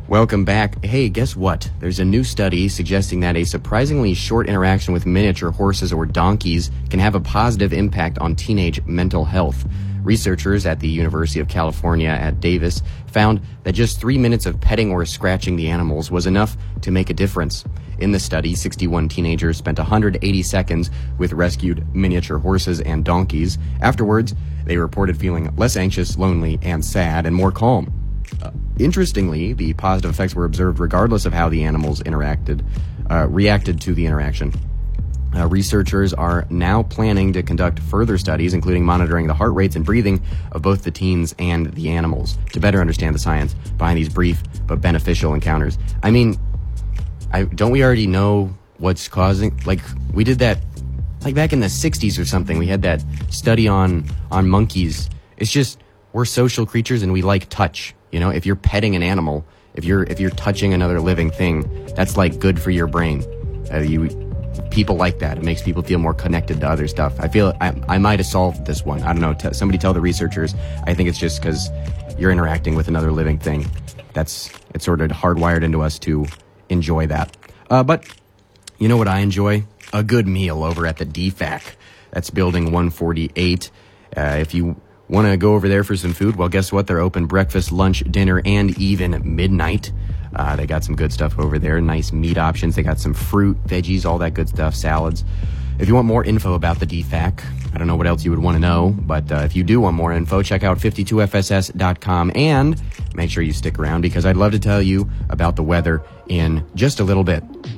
Welcome back. Hey, guess what? There's a new study suggesting that a surprisingly short interaction with miniature horses or donkeys can have a positive impact on teenage mental health. Researchers at the University of California at Davis found that just 3 minutes of petting or scratching the animals was enough to make a difference. In the study, 61 teenagers spent 180 seconds with rescued miniature horses and donkeys. Afterwards, they reported feeling less anxious, lonely, and sad, and more calm. Interestingly, the positive effects were observed regardless of how the animals reacted to the interaction. Researchers are now planning to conduct further studies, including monitoring the heart rates and breathing of both the teens and the animals, to better understand the science behind these brief but beneficial encounters. I mean, don't we already know what's causing? Like, we did that, like back in the 60s or something. We had that study on monkeys. It's just, we're social creatures and we like touch. You know, if you're petting an animal, if you're touching another living thing, that's like good for your brain. People like that. It makes people feel more connected to other stuff. I feel I might have solved this one. I don't know. Somebody tell the researchers. I think it's just because you're interacting with another living thing. It's sort of hardwired into us to enjoy that. But you know what I enjoy? A good meal over at the DFAC. That's building 148. If you want to go over there for some food, well, guess what? They're open breakfast, lunch, dinner, and even midnight. They got some good stuff over there, nice meat options. They got some fruit, veggies, all that good stuff, salads. If you want more info about the DFAC, I don't know what else you would want to know, but if you do want more info, check out 52fss.com and make sure you stick around because I'd love to tell you about the weather in just a little bit.